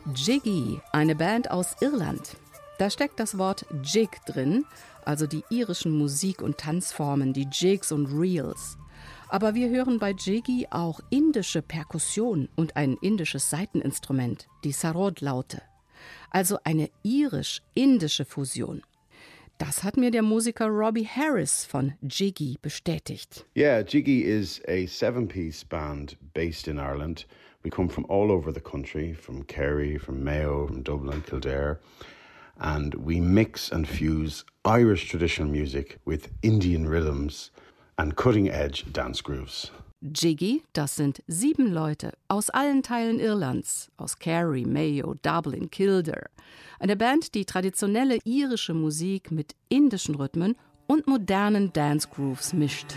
Jiggy, eine Band aus Irland. Da steckt das Wort Jig drin, also die irischen Musik- und Tanzformen, die Jigs und Reels. Aber wir hören bei Jiggy auch indische Perkussion und ein indisches Saiteninstrument, die Sarod-Laute. Also eine irisch-indische Fusion. Das hat mir der Musiker Robbie Harris von Jiggy bestätigt. Yeah, Jiggy is a 7-piece band based in Ireland. We come from all over the country, from Kerry, from Mayo, from Dublin, Kildare. And we mix and fuse Irish traditional music with Indian rhythms and cutting-edge dance grooves. Jiggy, das sind 7 Leute aus allen Teilen Irlands, aus Kerry, Mayo, Dublin, Kildare. Eine Band, die traditionelle irische Musik mit indischen Rhythmen und modernen Dance Grooves mischt.